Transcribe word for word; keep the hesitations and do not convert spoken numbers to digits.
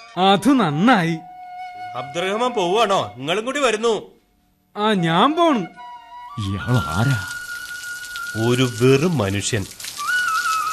അത് നന്നായി. അബ്ദുറഹ്മാൻ പോവാണോ? നിങ്ങളും കൂടി വരുന്നു. ആ, ഞാൻ പോണു. ഇയാൾ ആരാ? ഒരു വെറും മനുഷ്യൻ.